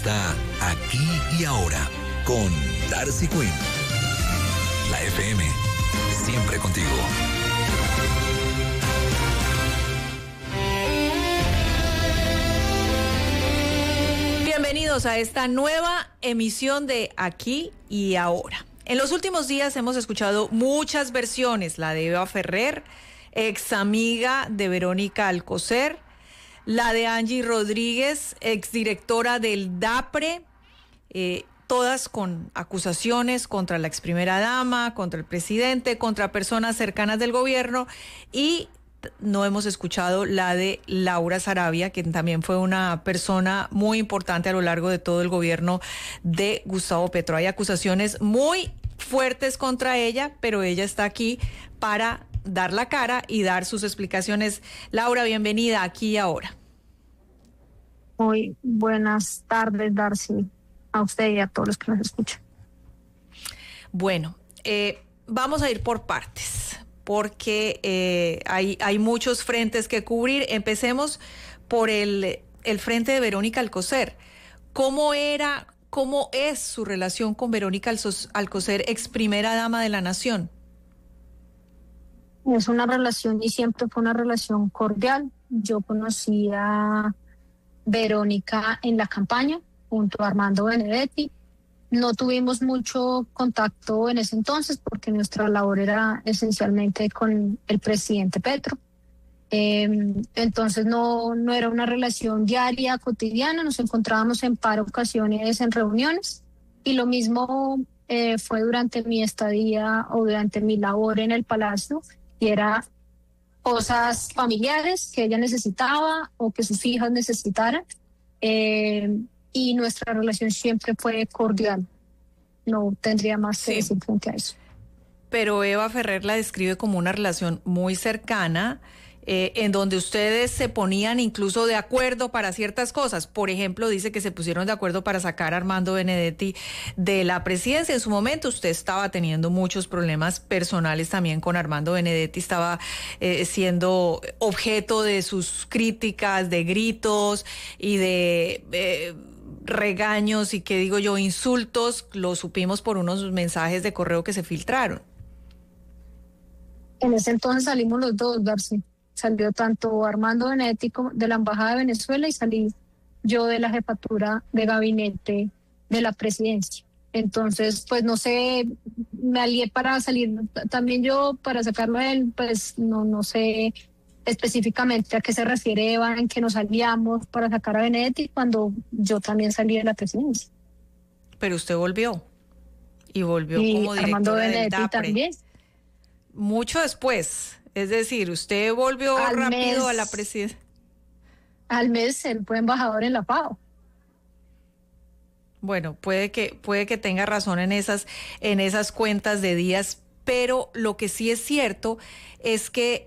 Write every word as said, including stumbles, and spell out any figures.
está Aquí y Ahora con Darcy Quinn. La F M, siempre contigo. Bienvenidos a esta nueva emisión de Aquí y Ahora. En los últimos días hemos escuchado muchas versiones, la de Eva Ferrer, ex amiga de Verónica Alcocer, la de Angie Rodríguez, exdirectora del DAPRE, eh, todas con acusaciones contra la ex primera dama, contra el presidente, contra personas cercanas del gobierno, y no hemos escuchado la de Laura Saravia, quien también fue una persona muy importante a lo largo de todo el gobierno de Gustavo Petro. Hay acusaciones muy fuertes contra ella, pero ella está aquí para dar la cara y dar sus explicaciones. Laura, bienvenida Aquí y Ahora. Muy buenas tardes, Darcy, a usted y a todos los que nos escuchan. Bueno, eh, vamos a ir por partes, porque eh, hay, hay muchos frentes que cubrir. Empecemos por el, el frente de Verónica Alcocer. ¿Cómo era, cómo es su relación con Verónica Alcocer, ex primera dama de la Nación? Es una relación y siempre fue una relación cordial. Yo conocí a Verónica en la campaña junto a Armando Benedetti. No tuvimos mucho contacto en ese entonces porque nuestra labor era esencialmente con el presidente Petro. Eh, entonces no, no era una relación diaria, cotidiana, nos encontrábamos en par ocasiones en reuniones, y lo mismo eh, fue durante mi estadía o durante mi labor en el Palacio, y era cosas familiares que ella necesitaba o que sus hijas necesitaran. Eh, y nuestra relación siempre fue cordial. No tendría más que sí. decir frente a eso. Pero Eva Ferrer la describe como una relación muy cercana, eh, en donde ustedes se ponían incluso de acuerdo para ciertas cosas. Por ejemplo, dice que se pusieron de acuerdo para sacar a Armando Benedetti de la presidencia. En su momento usted estaba teniendo muchos problemas personales también con Armando Benedetti, estaba eh, siendo objeto de sus críticas, de gritos y de Eh, regaños y, que digo yo, insultos. Lo supimos por unos mensajes de correo que se filtraron. En ese entonces salimos los dos, Darcy. Salió tanto Armando Benedetti de la Embajada de Venezuela y salí yo de la jefatura de gabinete de la presidencia. Entonces, pues no sé, me alié para salir también yo, para sacarlo a él, pues no, no sé específicamente a qué se refiere Eva en que nos aliamos para sacar a Benedetti cuando yo también salí de la presidencia. Pero usted volvió y volvió y como directora Armando del Benedetti DAPRE. También. Mucho después, es decir, usted volvió al rápido mes, a la presidencia. Al mes él fue embajador en la FAO. Bueno, puede que puede que tenga razón en esas en esas cuentas de días, pero lo que sí es cierto es que